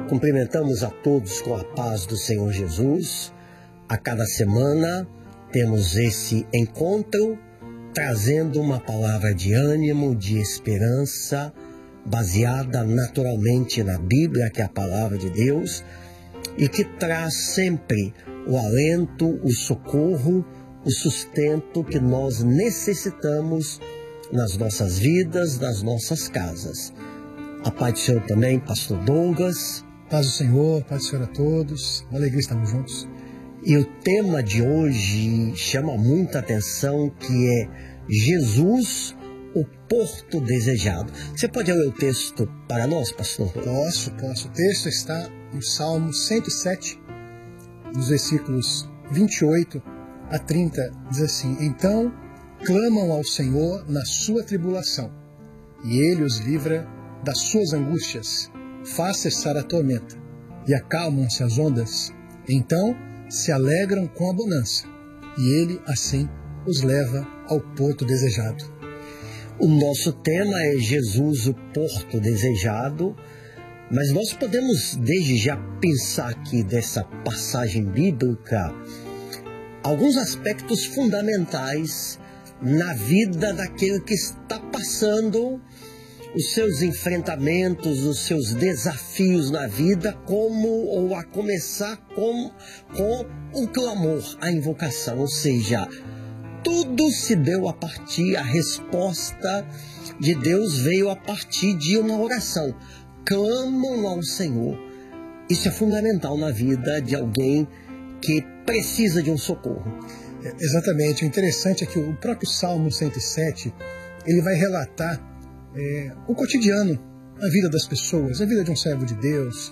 Cumprimentamos a todos com a paz do Senhor Jesus. A cada semana temos esse encontro trazendo uma palavra de ânimo, de esperança, baseada naturalmente na Bíblia, que é a palavra de Deus, e que traz sempre o alento, o socorro, o sustento que nós necessitamos nas nossas vidas, nas nossas casas. A paz do Senhor também, Pastor Douglas. Paz do Senhor, paz do Senhor a todos. Uma alegria estarmos juntos. E o tema de hoje chama muita atenção, que é Jesus, o porto desejado. Você pode ler o texto para nós, pastor? Posso. O texto está no Salmo 107, nos versículos 28 a 30, diz assim: Então clamam ao Senhor na sua tribulação, e Ele os livra das suas angústias, faz cessar a tormenta, e acalmam-se as ondas. Então se alegram com a bonança, e Ele, assim, os leva ao porto desejado. O nosso tema é Jesus, o porto desejado, mas nós podemos desde já pensar aqui dessa passagem bíblica alguns aspectos fundamentais na vida daquele que está passando os seus enfrentamentos, os seus desafios na vida, a começar com o clamor, a invocação, ou seja, tudo se deu a resposta de Deus veio a partir de uma oração. Clamam ao Senhor. Isso é fundamental na vida de alguém que precisa de um socorro. Exatamente. O interessante é que o próprio Salmo 107, ele vai relatar o cotidiano, a vida das pessoas, a vida de um servo de Deus,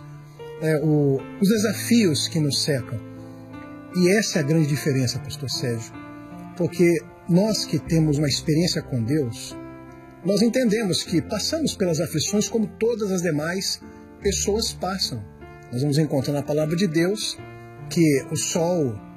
os desafios que nos cercam. E essa é a grande diferença, pastor Sérgio, porque nós que temos uma experiência com Deus, nós entendemos que passamos pelas aflições como todas as demais pessoas passam. Nós vamos encontrar na palavra de Deus que o sol